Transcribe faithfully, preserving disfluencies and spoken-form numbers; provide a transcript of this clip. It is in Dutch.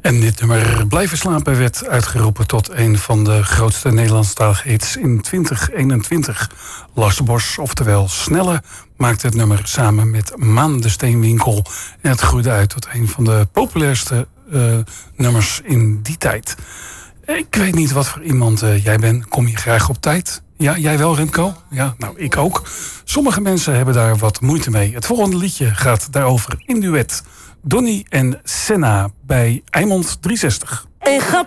En dit nummer Blijven slapen werd uitgeroepen tot een van de grootste Nederlandstalige hits in twintig eenentwintig. Lars Bos, oftewel Snelle, maakte het nummer samen met Maan de Steenwinkel. En het groeide uit tot een van de populairste uh, nummers in die tijd. Ik weet niet wat voor iemand uh, jij bent. Kom je graag op tijd? Ja, jij wel, Remco? Ja, nou, ik ook. Sommige mensen hebben daar wat moeite mee. Het volgende liedje gaat daarover in duet. Donny en Senna bij Eimond driehonderdzestig. Een grap